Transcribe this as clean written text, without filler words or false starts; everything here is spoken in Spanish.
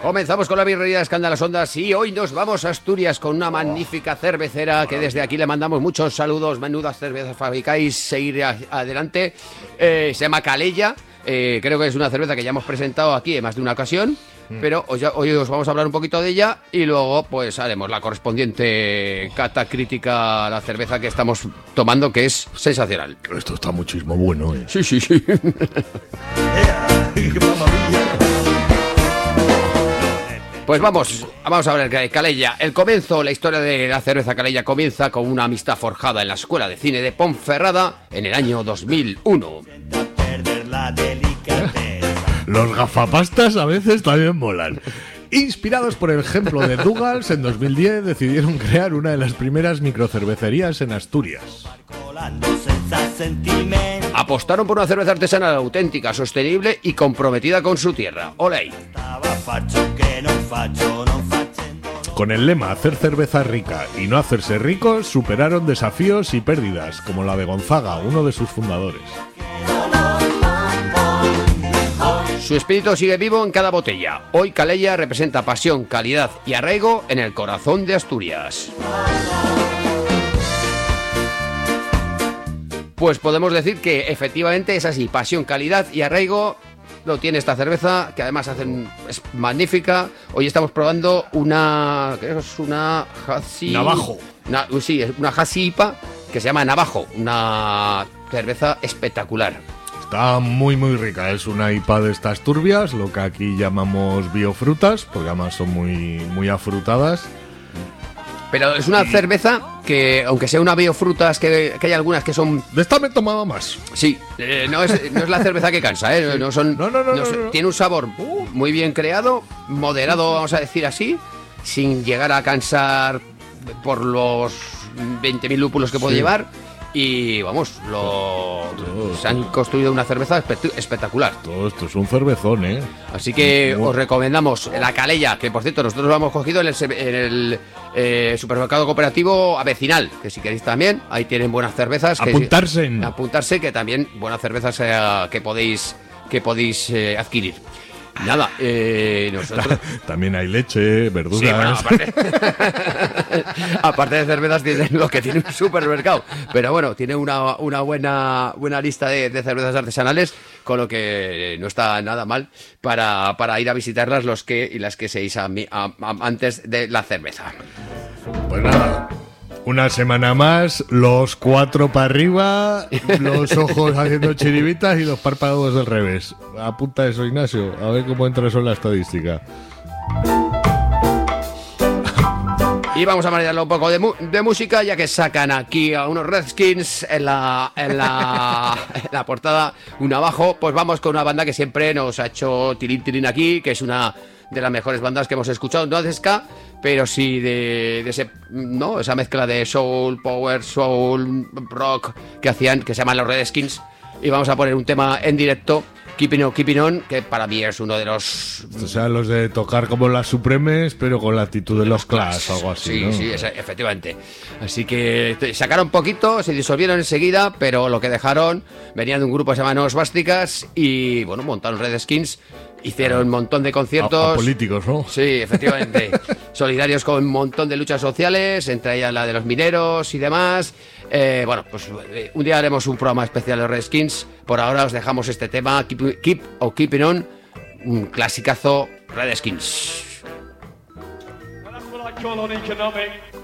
Comenzamos con la birrería de Escándalas Ondas y hoy nos vamos a Asturias con una magnífica cervecera que desde aquí le mandamos muchos saludos. Menudas cervezas fabricáis, seguir adelante. Se llama Calella. Creo que es una cerveza que ya hemos presentado aquí en más de una ocasión, pero hoy os vamos a hablar un poquito de ella y luego pues haremos la correspondiente cata crítica a la cerveza que estamos tomando, que es sensacional. Esto está muchísimo bueno, ¿eh? Sí. Pues vamos a ver, Calella. El comienzo, la historia de la cerveza Calella comienza con una amistad forjada en la Escuela de Cine de Ponferrada en el año 2001. Los gafapastas a veces también molan. Inspirados por el ejemplo de Douglas, en 2010 decidieron crear una de las primeras microcervecerías en Asturias. Apostaron por una cerveza artesanal auténtica, sostenible y comprometida con su tierra. ¡Ole ahí! Con el lema hacer cerveza rica y no hacerse ricos, superaron desafíos y pérdidas, como la de Gonzaga, uno de sus fundadores. Su espíritu sigue vivo en cada botella. Hoy Calella representa pasión, calidad y arraigo en el corazón de Asturias. Pues podemos decir que efectivamente es así, pasión, calidad y arraigo lo tiene esta cerveza, que además es magnífica. Hoy estamos probando creo que es una Navajo. Sí, es una Hazy IPA que se llama Navajo, una cerveza espectacular. Está muy rica, es una IPA de estas turbias, lo que aquí llamamos biofrutas, porque además son muy afrutadas. Pero es una cerveza que, aunque sea una biofrutas, que hay algunas que son... De esta me tomaba más. Sí, no es la cerveza que cansa, ¿eh? No. Tiene un sabor muy bien creado, moderado, vamos a decir así, sin llegar a cansar por los 20.000 lúpulos que puede llevar. Y vamos, se han construido una cerveza espectacular. Todo esto es un cervezón, ¿eh? Así que os recomendamos la Calella, que por cierto nosotros lo hemos cogido en el supermercado cooperativo Avecinal, que si queréis también, ahí tienen buenas cervezas. Apuntarse, que también buenas cervezas que podéis adquirir. Nada, nosotros... También hay leche, verduras... Sí, bueno, aparte de cervezas tienen lo que tiene un supermercado. Pero bueno, tiene una buena lista de cervezas artesanales, con lo que no está nada mal para ir a visitarlas las que seáis amantes de la cerveza. Pues nada... Una semana más, los 4 para arriba, los ojos haciendo chiribitas y los párpados del revés. Apunta eso, Ignacio, a ver cómo entra eso en la estadística. Y vamos a marearlo un poco de música, ya que sacan aquí a unos Redskins en la portada, un abajo. Pues vamos con una banda que siempre nos ha hecho tirín aquí, que es una de las mejores bandas que hemos escuchado, no de ska, pero sí de esa mezcla de soul, power, soul, rock que hacían, que se llaman los Redskins. Y vamos a poner un tema en directo, Keeping On, que para mí es uno de los... O sea, los de tocar como las Supremes, pero con la actitud de los Clash o algo así, sí, ¿no? Sí, efectivamente. Así que sacaron poquito, se disolvieron enseguida, pero lo que dejaron, venían de un grupo que se llama No Svásticas y, bueno, montaron Redskins. Hicieron un montón de conciertos. Políticos, ¿no? Sí, efectivamente. Solidarios con un montón de luchas sociales, entre ellas la de los mineros y demás. Bueno, pues un día haremos un programa especial de Redskins. Por ahora os dejamos este tema, Keeping On, un clasicazo Redskins. Well, that's what I call on economic.